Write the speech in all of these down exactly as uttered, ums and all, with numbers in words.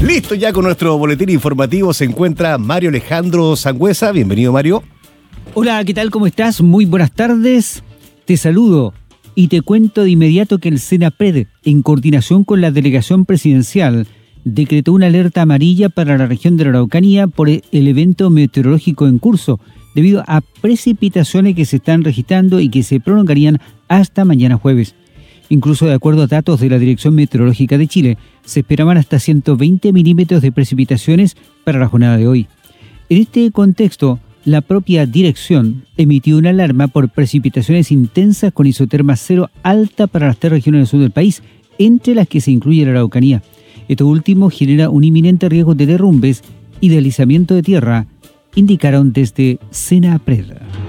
Listo ya con nuestro boletín informativo se encuentra Mario Alejandro Sangüesa. Bienvenido, Mario. Hola, ¿qué tal? ¿Cómo estás? Muy buenas tardes. Te saludo y te cuento de inmediato que el SENAPRED, en coordinación con la delegación presidencial, decretó una alerta amarilla para la región de la Araucanía por el evento meteorológico en curso, debido a precipitaciones que se están registrando y que se prolongarían hasta mañana jueves. Incluso de acuerdo a datos de la Dirección Meteorológica de Chile, se esperaban hasta ciento veinte milímetros de precipitaciones para la jornada de hoy. En este contexto, la propia dirección emitió una alarma por precipitaciones intensas con isoterma cero alta para las tres regiones del sur del país, entre las que se incluye la Araucanía. Esto último genera un inminente riesgo de derrumbes y deslizamiento de tierra, indicaron desde SENAPRED.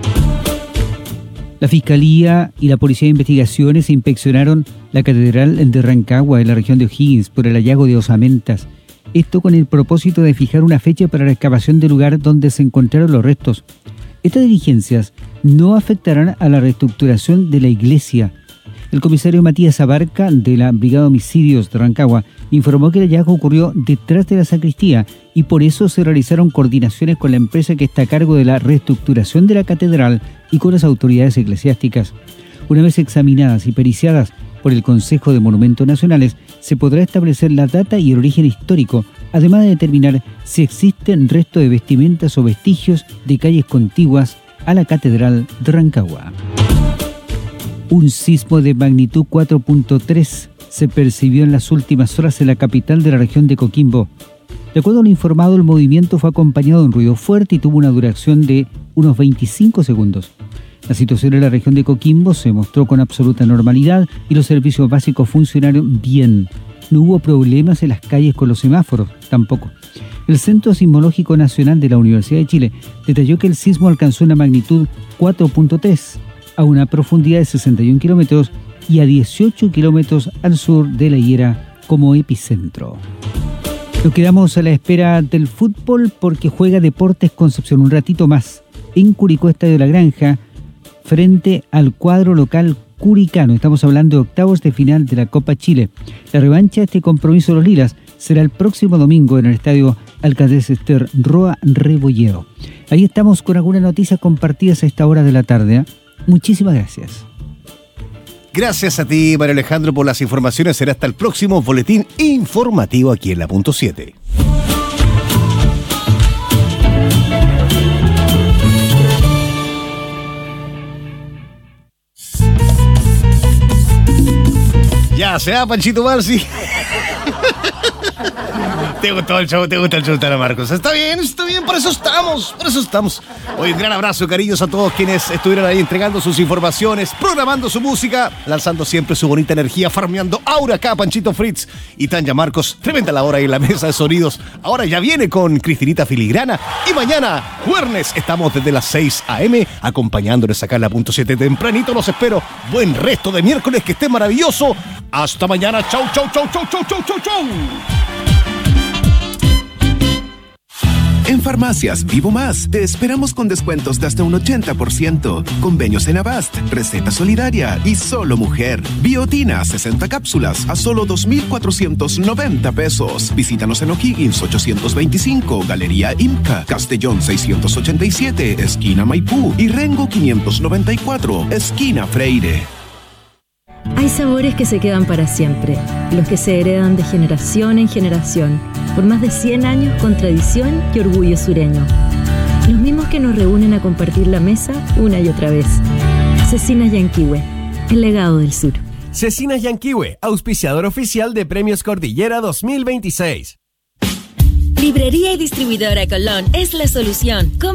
La Fiscalía y la Policía de Investigaciones inspeccionaron la Catedral de Rancagua en la región de O'Higgins por el hallazgo de osamentas. Esto con el propósito de fijar una fecha para la excavación del lugar donde se encontraron los restos. Estas diligencias no afectarán a la reestructuración de la iglesia. El comisario Matías Abarca, de la Brigada de Homicidios de Rancagua, informó que el hallazgo ocurrió detrás de la sacristía y por eso se realizaron coordinaciones con la empresa que está a cargo de la reestructuración de la catedral y con las autoridades eclesiásticas. Una vez examinadas y periciadas por el Consejo de Monumentos Nacionales, se podrá establecer la data y el origen histórico, además de determinar si existen restos de vestimentas o vestigios de calles contiguas a la Catedral de Rancagua. Un sismo de magnitud cuatro punto tres se percibió en las últimas horas en la capital de la región de Coquimbo. De acuerdo a lo informado, el movimiento fue acompañado de un ruido fuerte y tuvo una duración de unos veinticinco segundos. La situación en la región de Coquimbo se mostró con absoluta normalidad y los servicios básicos funcionaron bien. No hubo problemas en las calles con los semáforos, tampoco. El Centro Sismológico Nacional de la Universidad de Chile detalló que el sismo alcanzó una magnitud cuatro punto tres a una profundidad de sesenta y un kilómetros y a dieciocho kilómetros al sur de La Higuera como epicentro. Nos quedamos a la espera del fútbol porque juega Deportes Concepción un ratito más en Curicó, Estadio La Granja, frente al cuadro local curicano. Estamos hablando de octavos de final de la Copa Chile. La revancha de este compromiso de los Lilas será el próximo domingo en el Estadio Alcaldesa Esther Roa Rebolledo. Ahí estamos con algunas noticias compartidas a esta hora de la tarde, ¿eh? Muchísimas gracias. Gracias a ti, Mario Alejandro, por las informaciones. Será hasta el próximo boletín informativo aquí en la punto siete. Ya se va, Panchito Marci. Te gustó el show, te gusta el show, Tara Marcos. Está bien, está bien, por eso estamos, por eso estamos. Hoy un gran abrazo, cariños a todos quienes estuvieron ahí entregando sus informaciones, programando su música, lanzando siempre su bonita energía, farmeando aura acá, Panchito Fritz y Tanya Marcos. Tremenda la hora ahí en la mesa de sonidos. Ahora ya viene con Cristinita Filigrana y mañana, jueves, estamos desde las seis a.m. acompañándoles acá en la punto siete tempranito. Los espero. Buen resto de miércoles, que esté maravilloso. Hasta mañana. Chau, chau, chau, chau, chau, chau, chau, chau. En Farmacias Vivo Más te esperamos con descuentos de hasta un ochenta por ciento. Convenios en Avast, Receta Solidaria y Solo Mujer. Biotina, sesenta cápsulas a solo dos mil cuatrocientos noventa pesos. Visítanos en O'Higgins ochocientos veinticinco, Galería Imca, Castellón seiscientos ochenta y siete, esquina Maipú y Rengo quinientos noventa y cuatro, esquina Freire. Hay sabores que se quedan para siempre, los que se heredan de generación en generación, por más de cien años con tradición y orgullo sureño. Los mismos que nos reúnen a compartir la mesa una y otra vez. Cecinas Yanquihue, el legado del sur. Cecinas Yanquihue, auspiciador oficial de Premios Cordillera dos mil veintiséis. Librería y distribuidora Colón es la solución.